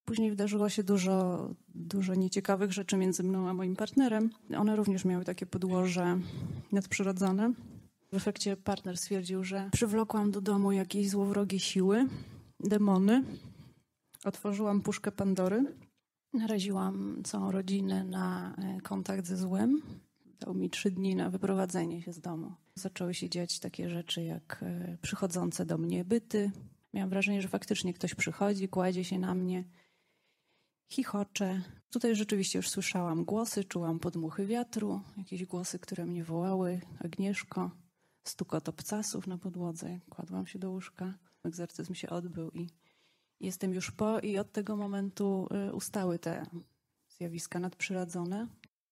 Później wydarzyło się dużo nieciekawych rzeczy między mną a moim partnerem. One również miały takie podłoże nadprzyrodzone. W efekcie partner stwierdził, że przywlokłam do domu jakieś złowrogie siły, demony. Otworzyłam puszkę Pandory. Naraziłam całą rodzinę na kontakt ze złem. Dał mi 3 dni na wyprowadzenie się z domu. Zaczęły się dziać takie rzeczy jak przychodzące do mnie byty. Miałam wrażenie, że faktycznie ktoś przychodzi, kładzie się na mnie, chichocze. Tutaj rzeczywiście już słyszałam głosy, czułam podmuchy wiatru, jakieś głosy, które mnie wołały. Agnieszko, stukot obcasów na podłodze. Kładłam się do łóżka. Egzorcyzm się odbył i jestem już po i od tego momentu ustały te zjawiska nadprzyrodzone.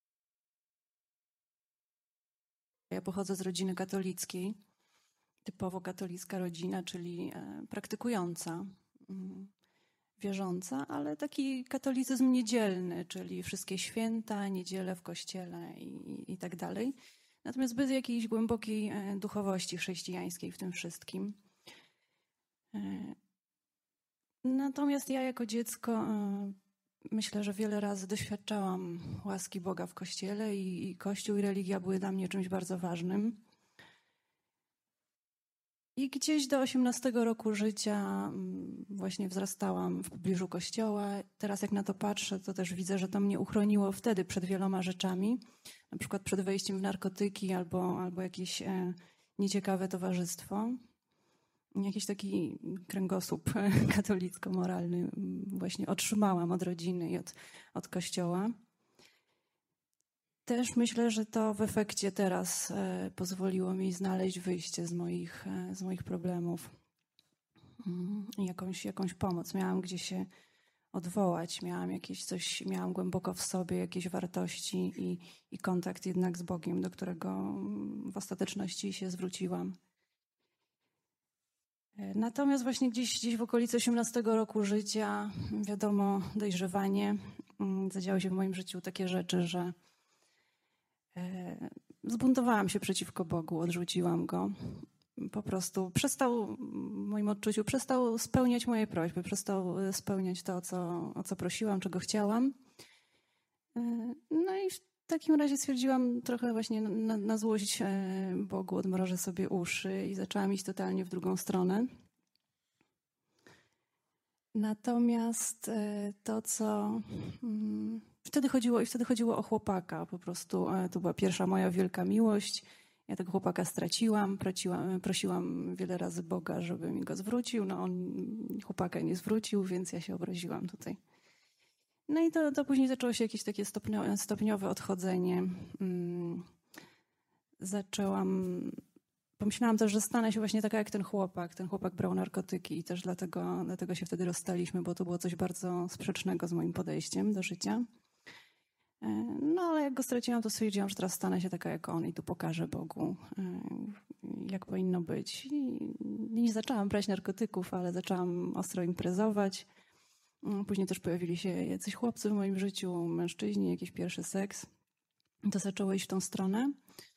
Ja pochodzę z rodziny katolickiej, typowo katolicka rodzina, czyli praktykująca, wierząca, ale taki katolicyzm niedzielny, czyli wszystkie święta, niedziele w kościele i tak dalej. Natomiast bez jakiejś głębokiej duchowości chrześcijańskiej w tym wszystkim. Natomiast ja jako dziecko myślę, że wiele razy doświadczałam łaski Boga w kościele i Kościół i religia były dla mnie czymś bardzo ważnym. I gdzieś do 18 roku życia właśnie wzrastałam w pobliżu kościoła. Teraz jak na to patrzę, to też widzę, że to mnie uchroniło wtedy przed wieloma rzeczami. Na przykład przed wejściem w narkotyki albo jakieś nieciekawe towarzystwo. Jakiś taki kręgosłup katolicko-moralny właśnie otrzymałam od rodziny i od kościoła. Też myślę, że to w efekcie teraz pozwoliło mi znaleźć wyjście z moich problemów. Jakąś pomoc. Miałam gdzie się odwołać, miałam głęboko w sobie jakieś wartości i kontakt jednak z Bogiem, do którego w ostateczności się zwróciłam. Natomiast właśnie gdzieś w okolicy 18 roku życia, wiadomo, dojrzewanie, zadziały się w moim życiu takie rzeczy, że zbuntowałam się przeciwko Bogu, odrzuciłam Go. Po prostu w moim odczuciu przestał spełniać moje prośby, przestał spełniać to, o co prosiłam, czego chciałam. No i w takim razie stwierdziłam trochę właśnie na złość Bogu, odmrożę sobie uszy i zaczęłam iść totalnie w drugą stronę. Natomiast to, co... Wtedy chodziło o chłopaka, po prostu to była pierwsza moja wielka miłość. Ja tego chłopaka straciłam, prosiłam wiele razy Boga, żeby mi go zwrócił. No on chłopaka nie zwrócił, więc ja się obraziłam tutaj. No i to później zaczęło się jakieś takie stopniowe odchodzenie. Pomyślałam też, że stanę się właśnie taka jak ten chłopak. Ten chłopak brał narkotyki i też dlatego się wtedy rozstaliśmy, bo to było coś bardzo sprzecznego z moim podejściem do życia. No ale jak go straciłam, to stwierdziłam, że teraz stanę się taka jak on i tu pokażę Bogu, jak powinno być. I nie zaczęłam brać narkotyków, ale zaczęłam ostro imprezować. Później też pojawili się jacyś chłopcy w moim życiu, mężczyźni, jakiś pierwszy seks. To zaczęło iść w tą stronę.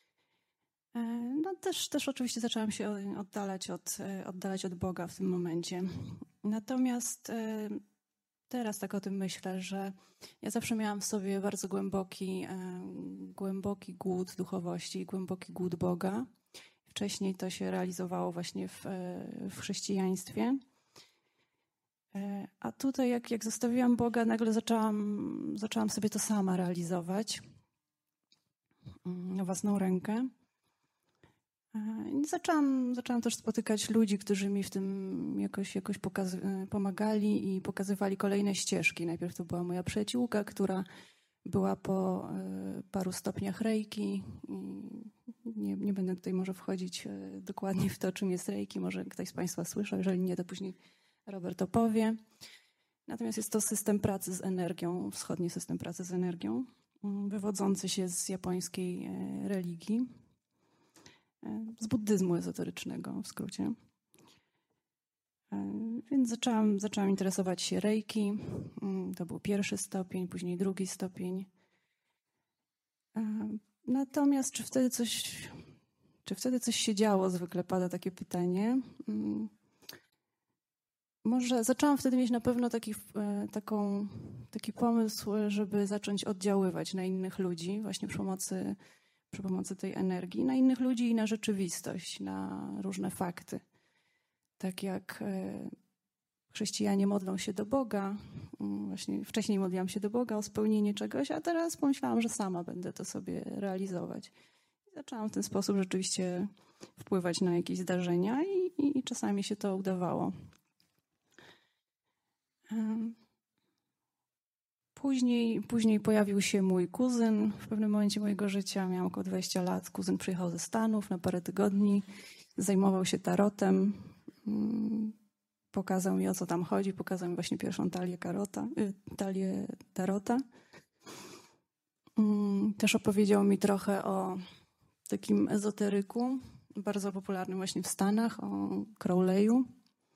No też oczywiście zaczęłam się oddalać od Boga w tym momencie. Natomiast teraz tak o tym myślę, że ja zawsze miałam w sobie bardzo głęboki głód duchowości, głęboki głód Boga. Wcześniej to się realizowało właśnie w chrześcijaństwie. A tutaj jak zostawiłam Boga, nagle zaczęłam sobie to sama realizować na własną rękę. I zaczęłam też spotykać ludzi, którzy mi w tym jakoś pomagali i pokazywali kolejne ścieżki. Najpierw to była moja przyjaciółka, która była po paru stopniach reiki. Nie będę tutaj może wchodzić dokładnie w to, czym jest reiki. Może ktoś z Państwa słyszał, jeżeli nie, to później Robert opowie. Natomiast jest to system pracy z energią, wschodni system pracy z energią, wywodzący się z japońskiej religii. Z buddyzmu ezoterycznego w skrócie. Więc zaczęłam interesować się reiki. To był 1. stopień, później 2. stopień. Natomiast czy wtedy coś się działo? Zwykle pada takie pytanie. może zaczęłam wtedy mieć na pewno taki pomysł, żeby zacząć oddziaływać na innych ludzi, właśnie przy pomocy tej energii, na innych ludzi i na rzeczywistość, na różne fakty. Tak jak chrześcijanie modlą się do Boga, właśnie wcześniej modliłam się do Boga o spełnienie czegoś, a teraz pomyślałam, że sama będę to sobie realizować. I zaczęłam w ten sposób rzeczywiście wpływać na jakieś zdarzenia i czasami się to udawało. Później pojawił się mój kuzyn. W pewnym momencie mojego życia, miałam około 20 lat, kuzyn przyjechał ze Stanów na parę tygodni, zajmował się tarotem, pokazał mi, o co tam chodzi, pokazał mi właśnie pierwszą talię tarota. Też opowiedział mi trochę o takim ezoteryku, bardzo popularnym właśnie w Stanach, o Crowley'u.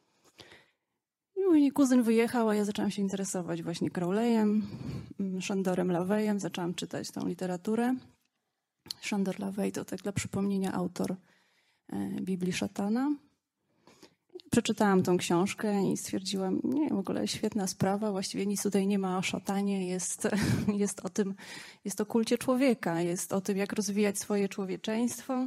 I mój kuzyn wyjechał, a ja zaczęłam się interesować właśnie Crowley'em, Szandorem LaVeyem, zaczęłam czytać tą literaturę. Szandor LaVey to, tak dla przypomnienia, autor Biblii Szatana. Przeczytałam tą książkę i stwierdziłam, nie, w ogóle świetna sprawa, właściwie nic tutaj nie ma o szatanie, jest o kulcie człowieka, jest o tym, jak rozwijać swoje człowieczeństwo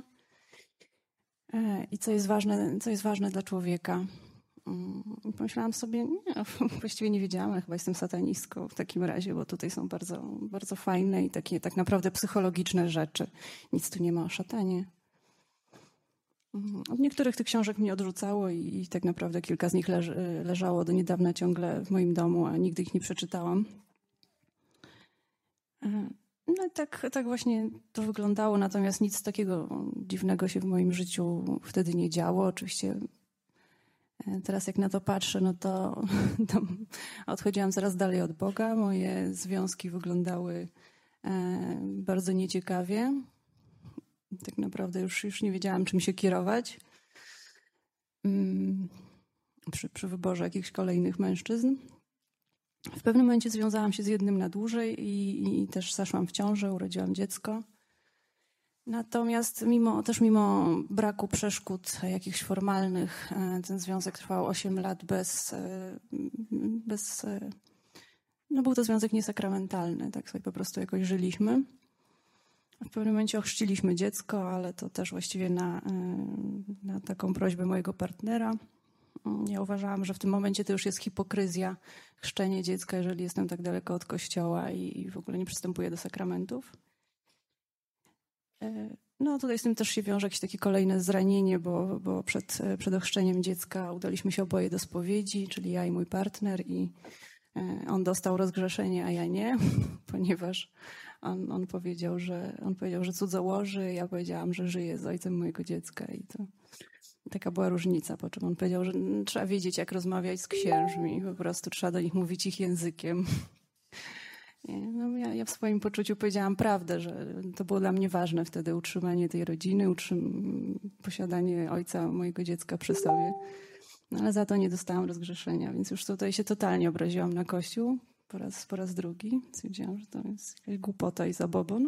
i co jest ważne dla człowieka. I pomyślałam sobie, nie, właściwie nie wiedziałam, ale chyba jestem satanistką w takim razie, bo tutaj są bardzo, bardzo fajne i takie tak naprawdę psychologiczne rzeczy. Nic tu nie ma o szatanie. Od niektórych tych książek mnie odrzucało i tak naprawdę kilka z nich leżało do niedawna ciągle w moim domu, a nigdy ich nie przeczytałam. No tak właśnie to wyglądało, natomiast nic takiego dziwnego się w moim życiu wtedy nie działo. Oczywiście teraz jak na to patrzę, no to odchodziłam coraz dalej od Boga. Moje związki wyglądały bardzo nieciekawie. Tak naprawdę już nie wiedziałam, czym się kierować przy wyborze jakichś kolejnych mężczyzn. W pewnym momencie związałam się z jednym na dłużej i też zaszłam w ciążę, urodziłam dziecko. Natomiast mimo braku przeszkód jakichś formalnych, ten związek trwał 8 lat no był to związek niesakramentalny, tak sobie po prostu jakoś żyliśmy. W pewnym momencie ochrzciliśmy dziecko, ale to też właściwie na taką prośbę mojego partnera. Ja uważałam, że w tym momencie to już jest hipokryzja, chrzczenie dziecka, jeżeli jestem tak daleko od kościoła i w ogóle nie przystępuję do sakramentów. No tutaj z tym też się wiąże jakieś takie kolejne zranienie, bo przed ochrzczeniem dziecka udaliśmy się oboje do spowiedzi, czyli ja i mój partner, i on dostał rozgrzeszenie, a ja nie, ponieważ on powiedział, że cudzołoży, ja powiedziałam, że żyje z ojcem mojego dziecka i to taka była różnica, po czym on powiedział, że trzeba wiedzieć, jak rozmawiać z księżmi, po prostu trzeba do nich mówić ich językiem. No ja w swoim poczuciu powiedziałam prawdę, że to było dla mnie ważne wtedy, utrzymanie tej rodziny, posiadanie ojca mojego dziecka przy sobie. No, ale za to nie dostałam rozgrzeszenia, więc już tutaj się totalnie obraziłam na Kościół po raz drugi. Stwierdziłam, że to jest jakaś głupota i zabobon.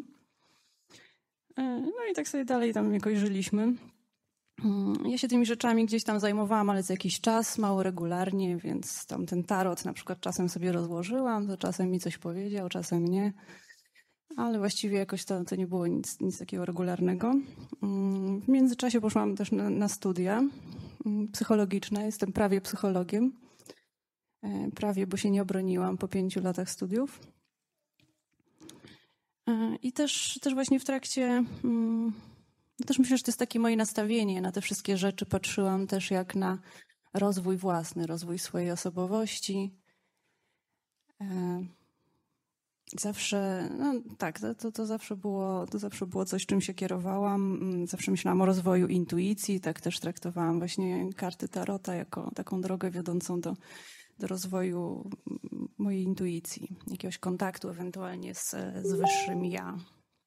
No i tak sobie dalej tam jakoś żyliśmy. Ja się tymi rzeczami gdzieś tam zajmowałam, ale co jakiś czas, mało regularnie, więc tam ten tarot na przykład czasem sobie rozłożyłam, to czasem mi coś powiedział, czasem nie. Ale właściwie jakoś to nie było nic takiego regularnego. W międzyczasie poszłam też na studia psychologiczne. Jestem prawie psychologiem. Prawie, bo się nie obroniłam po 5 latach studiów. I też właśnie w trakcie... Też myślę, że to jest takie moje nastawienie. Na te wszystkie rzeczy patrzyłam też jak na rozwój własny, rozwój swojej osobowości. Zawsze, no tak, to zawsze było coś, czym się kierowałam. Zawsze myślałam o rozwoju intuicji, tak też traktowałam właśnie karty tarota jako taką drogę wiodącą do rozwoju mojej intuicji, jakiegoś kontaktu ewentualnie z wyższym ja.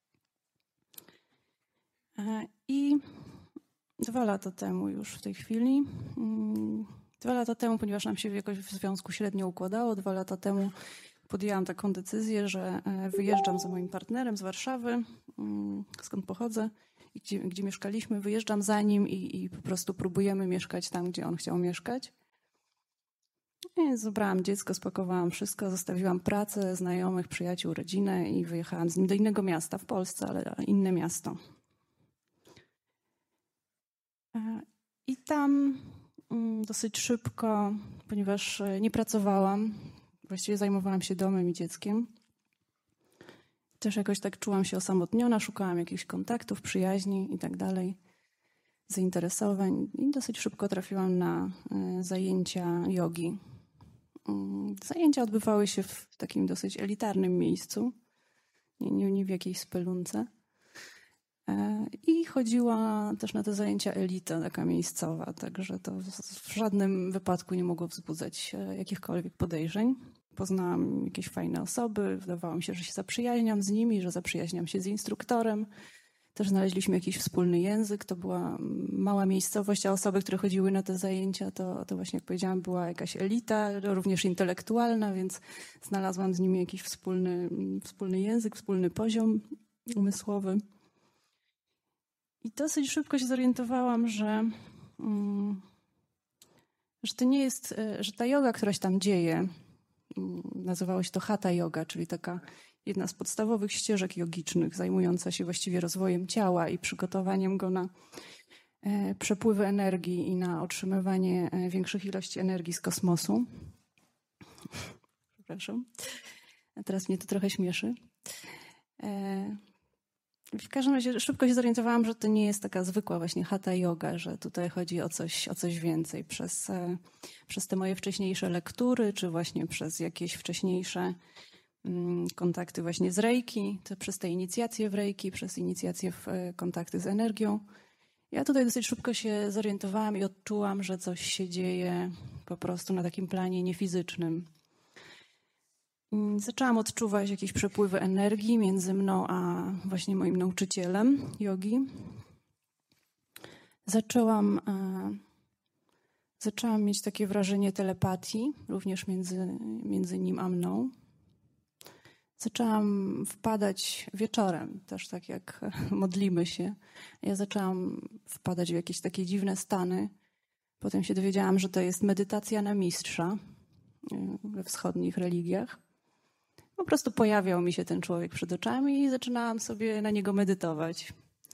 I 2 lata temu już w tej chwili, 2 lata temu, ponieważ nam się jakoś w związku średnio układało, 2 lata temu podjęłam taką decyzję, że wyjeżdżam za moim partnerem z Warszawy, skąd pochodzę i gdzie mieszkaliśmy. Wyjeżdżam za nim i po prostu próbujemy mieszkać tam, gdzie on chciał mieszkać. I zabrałam dziecko, spakowałam wszystko, zostawiłam pracę, znajomych, przyjaciół, rodzinę i wyjechałam z nim do innego miasta w Polsce, ale inne miasto. I tam dosyć szybko, ponieważ nie pracowałam, właściwie zajmowałam się domem i dzieckiem. Też jakoś tak czułam się osamotniona, szukałam jakichś kontaktów, przyjaźni i tak dalej, zainteresowań i dosyć szybko trafiłam na zajęcia jogi. Zajęcia odbywały się w takim dosyć elitarnym miejscu, nie w jakiejś spelunce. I chodziła też na te zajęcia elita, taka miejscowa, także to w żadnym wypadku nie mogło wzbudzać jakichkolwiek podejrzeń. Poznałam jakieś fajne osoby, wydawało mi się, że się zaprzyjaźniam z nimi, że zaprzyjaźniam się z instruktorem. Też znaleźliśmy jakiś wspólny język, to była mała miejscowość, a osoby, które chodziły na te zajęcia, to właśnie jak powiedziałam, była jakaś elita, również intelektualna, więc znalazłam z nimi jakiś wspólny język, wspólny poziom umysłowy. I dosyć szybko się zorientowałam, że to nie jest, że ta joga, która się tam dzieje, nazywało się to hatha yoga, czyli taka jedna z podstawowych ścieżek jogicznych, zajmująca się właściwie rozwojem ciała i przygotowaniem go na przepływy energii i na otrzymywanie większych ilości energii z kosmosu. Przepraszam. A teraz mnie to trochę śmieszy. W każdym razie szybko się zorientowałam, że to nie jest taka zwykła właśnie hatha yoga, że tutaj chodzi o coś więcej. Przez te moje wcześniejsze lektury, czy właśnie przez jakieś wcześniejsze kontakty właśnie z Reiki, to przez te inicjacje w Reiki, przez inicjacje w kontakty z energią. Ja tutaj dosyć szybko się zorientowałam i odczułam, że coś się dzieje po prostu na takim planie niefizycznym. Zaczęłam odczuwać jakieś przepływy energii między mną a właśnie moim nauczycielem jogi. Zaczęłam mieć takie wrażenie telepatii, również między nim a mną. Zaczęłam wpadać wieczorem, też tak jak modlimy się. Ja zaczęłam wpadać w jakieś takie dziwne stany. Potem się dowiedziałam, że to jest medytacja na mistrza we wschodnich religiach. Po prostu pojawiał mi się ten człowiek przed oczami i zaczynałam sobie na niego medytować.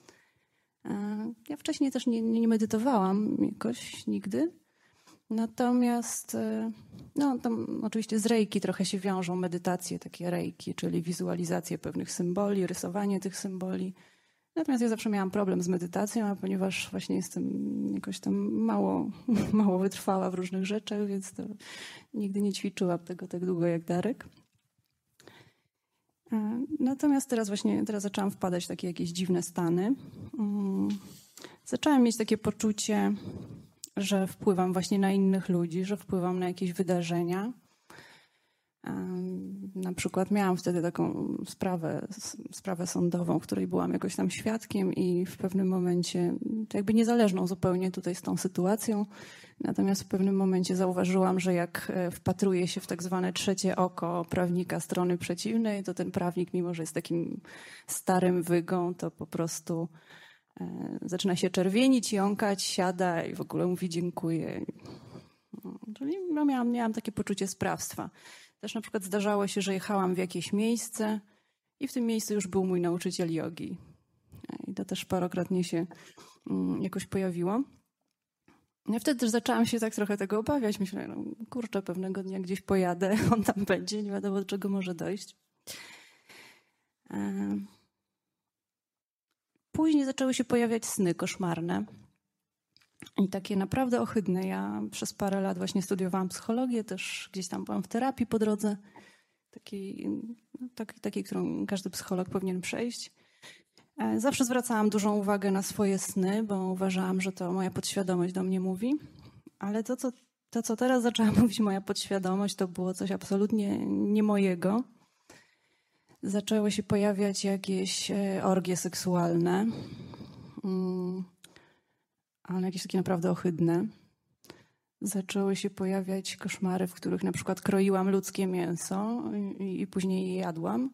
Ja wcześniej też nie medytowałam jakoś nigdy. Natomiast tam oczywiście z reiki trochę się wiążą medytacje takie reiki, czyli wizualizacje pewnych symboli, rysowanie tych symboli. Natomiast ja zawsze miałam problem z medytacją, a ponieważ właśnie jestem jakoś tam mało wytrwała w różnych rzeczach, więc to nigdy nie ćwiczyłam tego tak długo jak Darek. Natomiast teraz zaczęłam wpadać w takie jakieś dziwne stany. Zaczęłam mieć takie poczucie, że wpływam właśnie na innych ludzi, że wpływam na jakieś wydarzenia. Na przykład miałam wtedy taką sprawę sądową, w której byłam jakoś tam świadkiem i w pewnym momencie, to jakby niezależną zupełnie tutaj z tą sytuacją, natomiast w pewnym momencie zauważyłam, że jak wpatruję się w tak zwane trzecie oko prawnika strony przeciwnej, to ten prawnik, mimo że jest takim starym wygą, to po prostu zaczyna się czerwienić, jąkać, siada i w ogóle mówi dziękuję. Czyli miałam takie poczucie sprawstwa. Też na przykład zdarzało się, że jechałam w jakieś miejsce i w tym miejscu już był mój nauczyciel jogi. I to też parokrotnie się jakoś pojawiło. Ja wtedy też zaczęłam się tak trochę tego obawiać. Myślę, kurczę, pewnego dnia gdzieś pojadę, on tam będzie, nie wiadomo do czego może dojść. Później zaczęły się pojawiać sny koszmarne. I takie naprawdę ohydne. Ja przez parę lat właśnie studiowałam psychologię, też gdzieś tam byłam w terapii po drodze, takiej, którą każdy psycholog powinien przejść. Zawsze zwracałam dużą uwagę na swoje sny, bo uważałam, że to moja podświadomość do mnie mówi. Ale to, co teraz zaczęła mówić moja podświadomość, to było coś absolutnie nie mojego. Zaczęły się pojawiać jakieś orgie seksualne, ale jakieś takie naprawdę ohydne. Zaczęły się pojawiać koszmary, w których na przykład kroiłam ludzkie mięso i później je jadłam.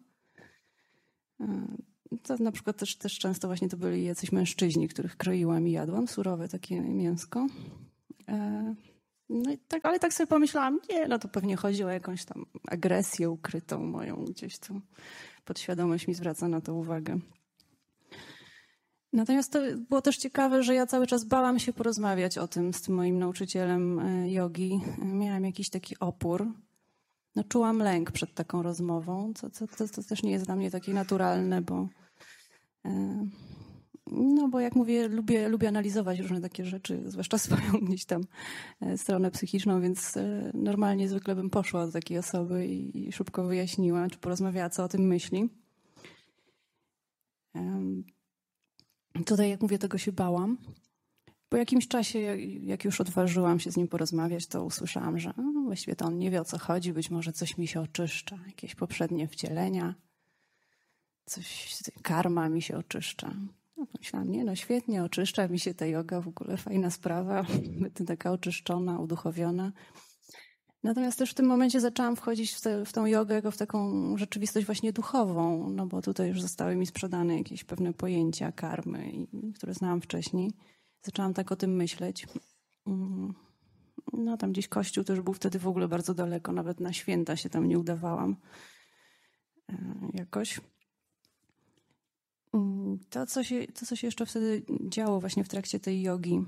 To na przykład też często właśnie to byli jacyś mężczyźni, których kroiłam i jadłam, surowe takie mięsko. No i tak, ale tak sobie pomyślałam, nie, no to pewnie chodzi o jakąś tam agresję ukrytą moją gdzieś tu. Podświadomość mi zwraca na to uwagę. Natomiast to było też ciekawe, że ja cały czas bałam się porozmawiać o tym z tym moim nauczycielem jogi. Miałam jakiś taki opór. No, czułam lęk przed taką rozmową, co też nie jest dla mnie takie naturalne, bo jak mówię, lubię analizować różne takie rzeczy, zwłaszcza swoją gdzieś tam stronę psychiczną, więc normalnie zwykle bym poszła do takiej osoby i szybko wyjaśniła, czy porozmawiała, co o tym myśli. Tutaj, jak mówię, tego się bałam. Po jakimś czasie, jak już odważyłam się z nim porozmawiać, to usłyszałam, że właściwie to on nie wie, o co chodzi, być może coś mi się oczyszcza, jakieś poprzednie wcielenia, coś, karma mi się oczyszcza. No, pomyślałam, nie, no świetnie, oczyszcza mi się ta joga, w ogóle fajna sprawa, będę taka oczyszczona, uduchowiona. Natomiast też w tym momencie zaczęłam wchodzić w tą jogę jako w taką rzeczywistość właśnie duchową, no bo tutaj już zostały mi sprzedane jakieś pewne pojęcia karmy, które znałam wcześniej. Zaczęłam tak o tym myśleć. No tam gdzieś Kościół też był wtedy w ogóle bardzo daleko, nawet na święta się tam nie udawałam jakoś. To, co się jeszcze wtedy działo właśnie w trakcie tej jogi,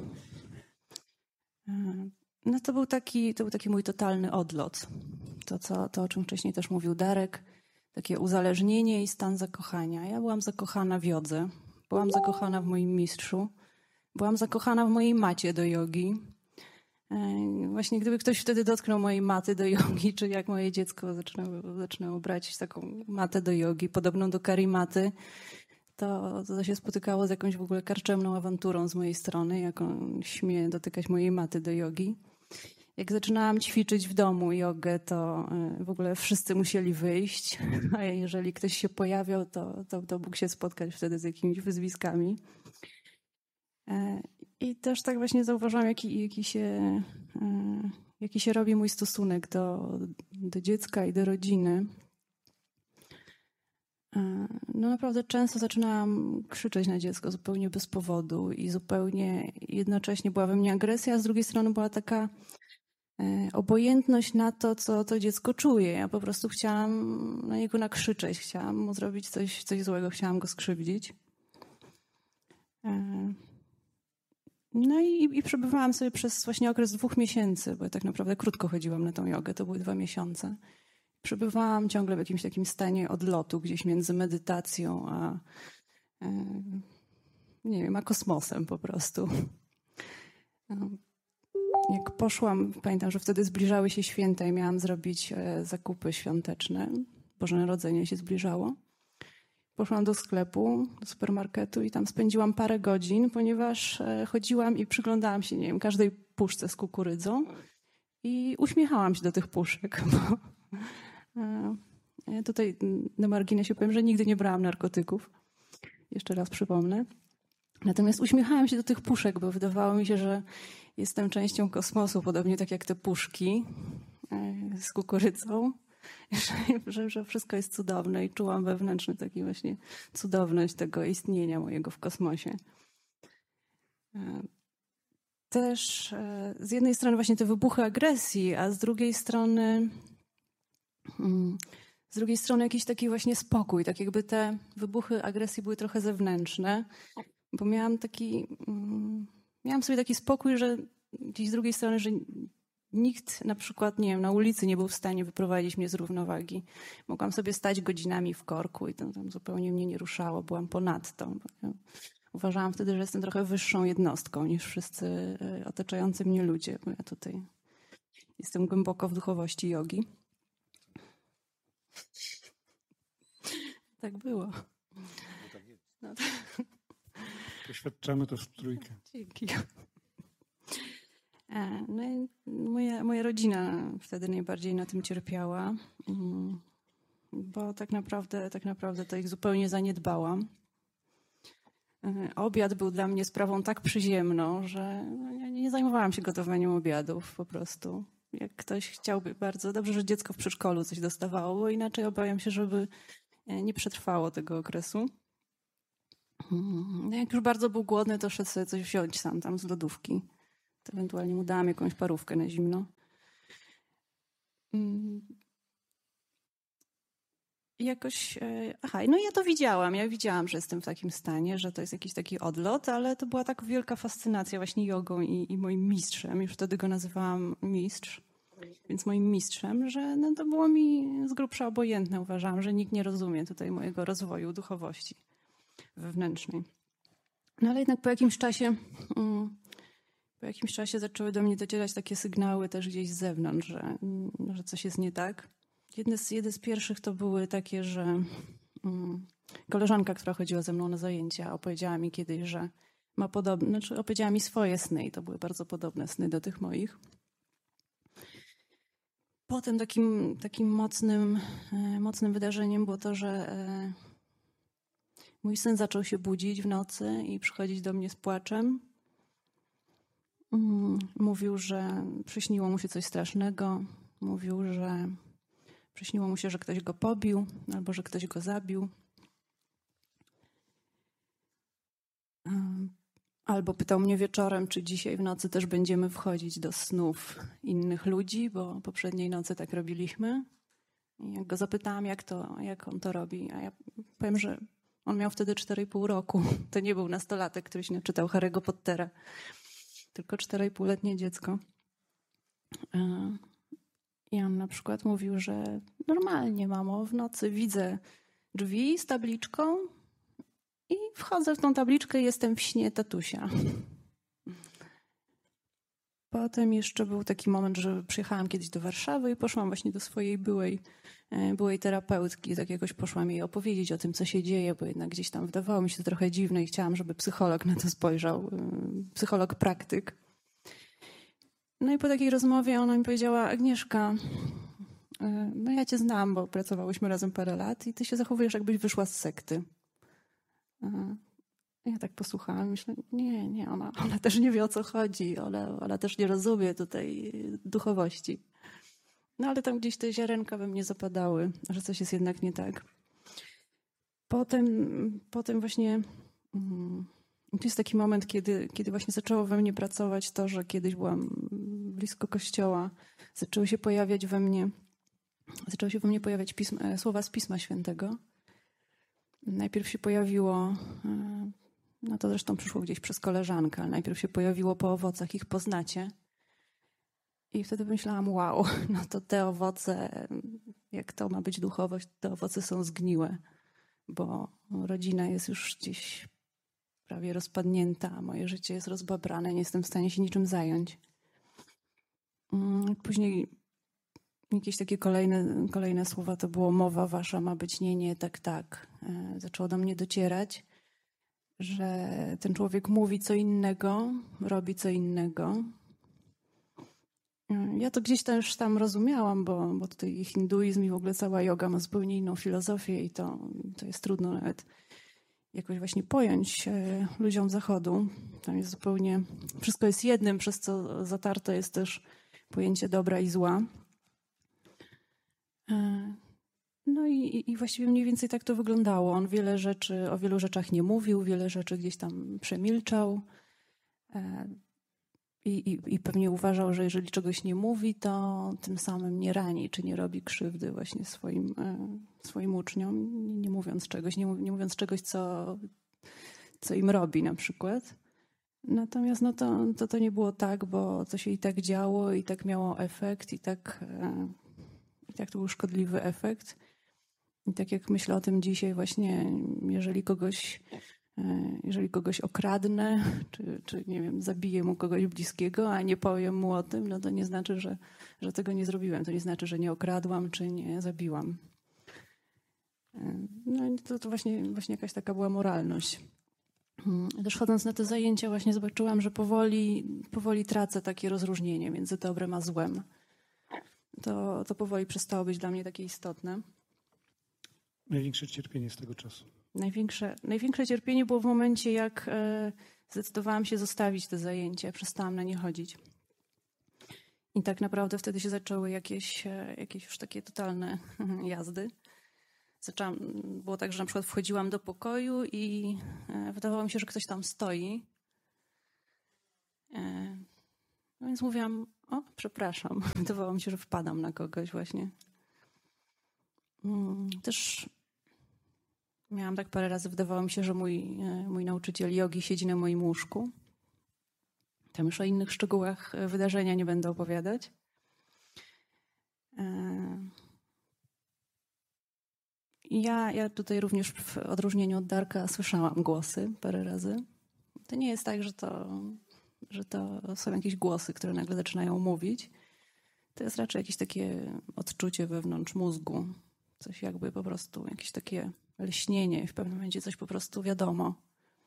no to był taki mój totalny odlot. To, o czym wcześniej też mówił Darek, takie uzależnienie i stan zakochania. Ja byłam zakochana w jodze, byłam zakochana w moim mistrzu, byłam zakochana w mojej macie do jogi. Właśnie gdyby ktoś wtedy dotknął mojej maty do jogi, czy jak moje dziecko zaczynało brać taką matę do jogi, podobną do karimaty, to się spotykało z jakąś w ogóle karczemną awanturą z mojej strony, jak on śmie dotykać mojej maty do jogi. Jak zaczynałam ćwiczyć w domu jogę, to w ogóle wszyscy musieli wyjść, a jeżeli ktoś się pojawiał, to mógł się spotkać wtedy z jakimiś wyzwiskami. I też tak właśnie zauważyłam, jaki się robi mój stosunek do dziecka i do rodziny. No naprawdę często zaczynałam krzyczeć na dziecko zupełnie bez powodu i zupełnie jednocześnie była we mnie agresja, a z drugiej strony była taka obojętność na to, co to dziecko czuje. Ja po prostu chciałam na niego nakrzyczeć, chciałam mu zrobić coś złego, chciałam go skrzywdzić. No i przebywałam sobie przez właśnie okres 2 miesięcy, bo ja tak naprawdę krótko chodziłam na tą jogę, to były 2 miesiące. Przebywałam ciągle w jakimś takim stanie odlotu, gdzieś między medytacją nie wiem, a kosmosem po prostu. Jak poszłam, pamiętam, że wtedy zbliżały się święta i miałam zrobić zakupy świąteczne. Boże Narodzenie się zbliżało. Poszłam do sklepu, do supermarketu i tam spędziłam parę godzin, ponieważ chodziłam i przyglądałam się, nie wiem, każdej puszce z kukurydzą i uśmiechałam się do tych puszek. Ja tutaj na marginesie powiem, że nigdy nie brałam narkotyków. Jeszcze raz przypomnę. Natomiast uśmiechałam się do tych puszek, bo wydawało mi się, że jestem częścią kosmosu, podobnie tak jak te puszki z kukurydzą. Że wszystko jest cudowne i czułam wewnętrzny taki właśnie cudowność tego istnienia mojego w kosmosie. Też z jednej strony właśnie te wybuchy agresji, a z drugiej strony jakiś taki właśnie spokój, tak jakby te wybuchy agresji były trochę zewnętrzne, bo miałam sobie taki spokój, że gdzieś z drugiej strony, że nikt na przykład, nie wiem, na ulicy nie był w stanie wyprowadzić mnie z równowagi. Mogłam sobie stać godzinami w korku i to tam zupełnie mnie nie ruszało. Byłam ponadto. Uważałam wtedy, że jestem trochę wyższą jednostką niż wszyscy otaczający mnie ludzie, bo ja tutaj jestem głęboko w duchowości jogi. Tak było. No to... Doświadczamy to w trójkę. Dzięki. No i moja rodzina wtedy najbardziej na tym cierpiała, bo tak naprawdę to ich zupełnie zaniedbałam. Obiad był dla mnie sprawą tak przyziemną, że nie zajmowałam się gotowaniem obiadów po prostu. Jak ktoś chciałby bardzo, dobrze, że dziecko w przedszkolu coś dostawało, bo inaczej obawiam się, żeby nie przetrwało tego okresu. Jak już bardzo był głodny, to szedł sobie coś wziąć sam tam z lodówki. To ewentualnie mu dałam jakąś parówkę na zimno. Jakoś, no ja to widziałam. Ja widziałam, że jestem w takim stanie, że to jest jakiś taki odlot, ale to była tak wielka fascynacja właśnie jogą i moim mistrzem. Już wtedy go nazywałam mistrz, więc moim mistrzem, że no to było mi z grubsza obojętne. Uważałam, że nikt nie rozumie tutaj mojego rozwoju duchowości wewnętrznej. No ale jednak po jakimś czasie zaczęły do mnie docierać takie sygnały też gdzieś z zewnątrz, że coś jest nie tak. Jedne z pierwszych to były takie, że koleżanka, która chodziła ze mną na zajęcia, opowiedziała mi kiedyś, że ma opowiedziała mi swoje sny i to były bardzo podobne sny do tych moich. Potem takim mocnym wydarzeniem było to, że mój syn zaczął się budzić w nocy i przychodzić do mnie z płaczem. Mówił, że przyśniło mu się coś strasznego. Mówił, że przyśniło mu się, że ktoś go pobił albo że ktoś go zabił. Albo pytał mnie wieczorem, czy dzisiaj w nocy też będziemy wchodzić do snów innych ludzi, bo poprzedniej nocy tak robiliśmy. I jak go zapytałam, jak on to robi, a ja powiem, że on miał wtedy 4,5 roku. To nie był nastolatek, który się naczytał Harry'ego Pottera, tylko 4,5-letnie dziecko. I on na przykład mówił, że normalnie, mamo, w nocy widzę drzwi z tabliczką i wchodzę w tą tabliczkę i jestem w śnie tatusia. Potem jeszcze był taki moment, że przyjechałam kiedyś do Warszawy i poszłam właśnie do swojej byłej terapeutki. Tak jakoś poszłam jej opowiedzieć o tym, co się dzieje, bo jednak gdzieś tam wydawało mi się to trochę dziwne i chciałam, żeby psycholog na to spojrzał, psycholog praktyk. No i po takiej rozmowie ona mi powiedziała: Agnieszka, no ja cię znam, bo pracowałyśmy razem parę lat i ty się zachowujesz, jakbyś wyszła z sekty. Ja tak posłuchałam, myślę, nie, ona też nie wie, o co chodzi, ona też nie rozumie tutaj duchowości. No ale tam gdzieś te ziarenka we mnie zapadały, że coś jest jednak nie tak. Potem właśnie to jest taki moment, kiedy właśnie zaczęło we mnie pracować to, że kiedyś byłam blisko kościoła, zaczęły się we mnie pojawiać słowa z Pisma Świętego. Najpierw się pojawiło, no to zresztą przyszło gdzieś przez koleżankę, ale najpierw się pojawiło: po owocach ich poznacie. I wtedy myślałam: wow, no to te owoce, jak to ma być duchowość, te owoce są zgniłe, bo rodzina jest już gdzieś prawie rozpadnięta, moje życie jest rozbabrane, nie jestem w stanie się niczym zająć. Później jakieś takie kolejne słowa to było: mowa wasza ma być nie, tak. Zaczęło do mnie docierać, że ten człowiek mówi co innego, robi co innego. Ja to gdzieś też tam rozumiałam, bo tutaj hinduizm i w ogóle cała joga ma zupełnie inną filozofię i to jest trudno nawet jakoś właśnie pojąć ludziom zachodu. Tam jest zupełnie, wszystko jest jednym, przez co zatarte jest też pojęcie dobra i zła. No i właściwie mniej więcej tak to wyglądało. On o wielu rzeczach nie mówił, wiele rzeczy gdzieś tam przemilczał. I pewnie uważał, że jeżeli czegoś nie mówi, to tym samym nie rani, czy nie robi krzywdy właśnie swoim uczniom, nie mówiąc czegoś, co im robi na przykład. Natomiast no to nie było tak, bo to się i tak działo, i tak miało efekt, i tak to był szkodliwy efekt. I tak jak myślę o tym dzisiaj właśnie, jeżeli kogoś okradnę, czy nie wiem, zabiję mu kogoś bliskiego, a nie powiem mu o tym, no to nie znaczy, że tego nie zrobiłem. To nie znaczy, że nie okradłam, czy nie zabiłam. No i to właśnie jakaś taka była moralność. Też chodząc na te zajęcia właśnie zobaczyłam, że powoli tracę takie rozróżnienie między dobrem a złem. To powoli przestało być dla mnie takie istotne. Największe cierpienie z tego czasu? Największe cierpienie było w momencie, jak zdecydowałam się zostawić te zajęcia. Przestałam na nie chodzić. I tak naprawdę wtedy się zaczęły jakieś już takie totalne jazdy. Było tak, że na przykład wchodziłam do pokoju i wydawało mi się, że ktoś tam stoi. No więc mówiłam, o, przepraszam. Wydawało mi się, że wpadam na kogoś właśnie. Też miałam tak parę razy, wydawało mi się, że mój nauczyciel jogi siedzi na moim łóżku. Tam już o innych szczegółach wydarzenia nie będę opowiadać. Ja tutaj również w odróżnieniu od Darka słyszałam głosy parę razy. To nie jest tak, że to są jakieś głosy, które nagle zaczynają mówić. To jest raczej jakieś takie odczucie wewnątrz mózgu. Coś jakby po prostu, jakieś takie lśnienie i w pewnym momencie coś po prostu wiadomo.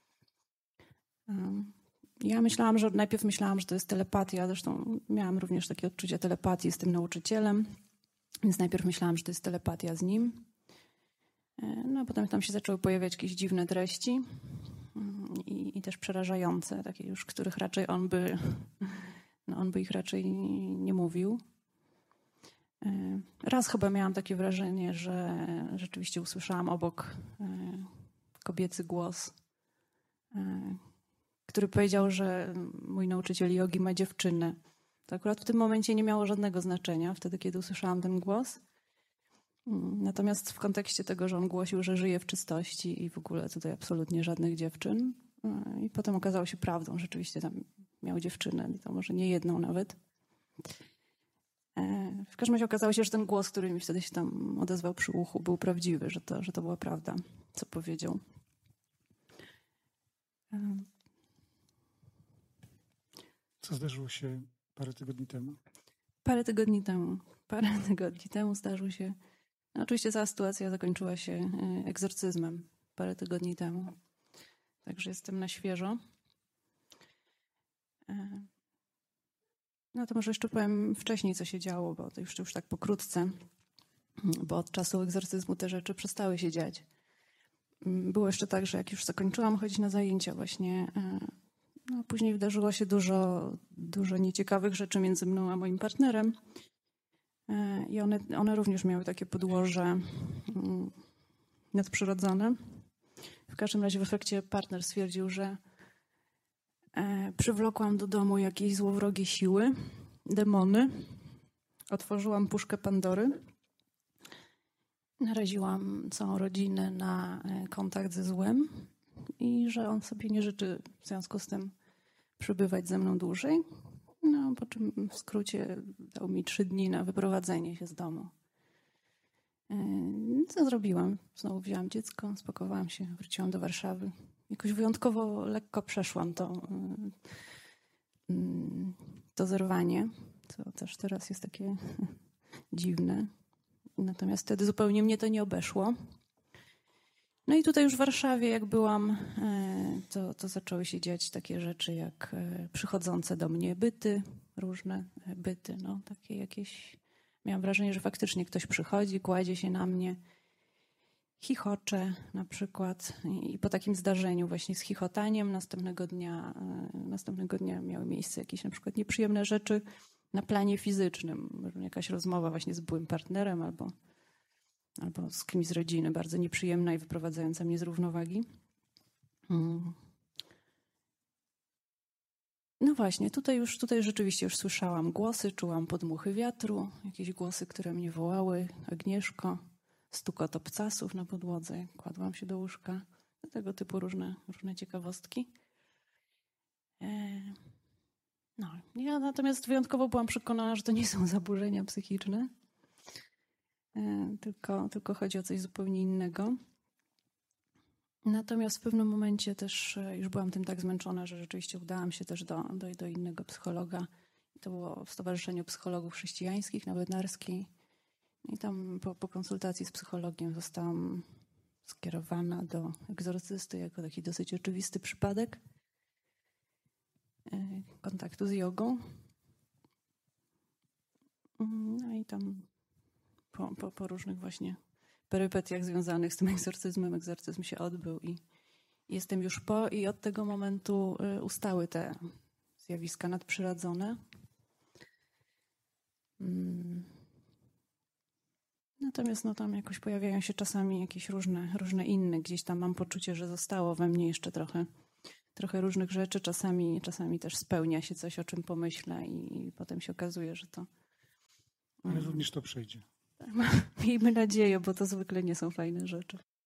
Ja najpierw myślałam, że to jest telepatia. Zresztą miałam również takie odczucie telepatii z tym nauczycielem. Więc najpierw myślałam, że to jest telepatia z nim. No a potem tam się zaczęły pojawiać jakieś dziwne treści i też przerażające, takie już, których raczej on by ich raczej nie mówił. Raz chyba miałam takie wrażenie, że rzeczywiście usłyszałam obok kobiecy głos, który powiedział, że mój nauczyciel jogi ma dziewczynę. To akurat w tym momencie nie miało żadnego znaczenia, wtedy kiedy usłyszałam ten głos. Natomiast w kontekście tego, że on głosił, że żyje w czystości i w ogóle tutaj absolutnie żadnych dziewczyn. I potem okazało się prawdą, rzeczywiście tam miał dziewczynę, i to może nie jedną nawet. W każdym razie okazało się, że ten głos, który mi wtedy się tam odezwał przy uchu, był prawdziwy, że to była prawda, co powiedział. Co zdarzyło się parę tygodni temu? Parę tygodni temu zdarzył się. No, oczywiście cała sytuacja zakończyła się egzorcyzmem parę tygodni temu. Także jestem na świeżo. No to może jeszcze powiem wcześniej, co się działo, bo to już tak pokrótce, bo od czasu egzorcyzmu te rzeczy przestały się dziać. Było jeszcze tak, że jak już zakończyłam chodzić na zajęcia właśnie, no później wydarzyło się dużo nieciekawych rzeczy między mną a moim partnerem. I one również miały takie podłoże nadprzyrodzone. W każdym razie w efekcie partner stwierdził, że przywlokłam do domu jakieś złowrogie siły, demony. Otworzyłam puszkę Pandory. Naraziłam całą rodzinę na kontakt ze złem i że on sobie nie życzy w związku z tym przebywać ze mną dłużej. No, po czym w skrócie dał mi 3 dni na wyprowadzenie się z domu. Co zrobiłam? Znowu wzięłam dziecko, spakowałam się, wróciłam do Warszawy. Jakoś wyjątkowo lekko przeszłam to zerwanie, co też teraz jest takie dziwne. Natomiast wtedy zupełnie mnie to nie obeszło. No i tutaj już w Warszawie, jak byłam, to zaczęły się dziać takie rzeczy jak przychodzące do mnie byty, różne byty, no takie jakieś. Miałam wrażenie, że faktycznie ktoś przychodzi, kładzie się na mnie, chichocze na przykład. I po takim zdarzeniu właśnie z chichotaniem następnego dnia miały miejsce jakieś na przykład nieprzyjemne rzeczy na planie fizycznym. Jakaś rozmowa właśnie z byłym partnerem albo z kimś z rodziny, bardzo nieprzyjemna i wyprowadzająca mnie z równowagi. No właśnie, tutaj rzeczywiście już słyszałam głosy, czułam podmuchy wiatru, jakieś głosy, które mnie wołały. Agnieszko, stukot obcasów na podłodze, kładłam się do łóżka. Tego typu różne ciekawostki. No, ja natomiast wyjątkowo byłam przekonana, że to nie są zaburzenia psychiczne, tylko chodzi o coś zupełnie innego. Natomiast w pewnym momencie też już byłam tym tak zmęczona, że rzeczywiście udałam się też do innego psychologa. To było w Stowarzyszeniu Psychologów Chrześcijańskich na Bednarskiej. I tam po konsultacji z psychologiem zostałam skierowana do egzorcysty jako taki dosyć oczywisty przypadek kontaktu z jogą. No i tam po różnych właśnie perypetiach związanych z tym egzorcyzm się odbył i jestem już i od tego momentu ustały te zjawiska nadprzyrodzone. Natomiast no, tam jakoś pojawiają się czasami jakieś różne inne. Gdzieś tam mam poczucie, że zostało we mnie jeszcze trochę trochę różnych rzeczy. Czasami też spełnia się coś, o czym pomyślę i potem się okazuje, że to... Ale również to przejdzie. Miejmy nadzieję, bo to zwykle nie są fajne rzeczy.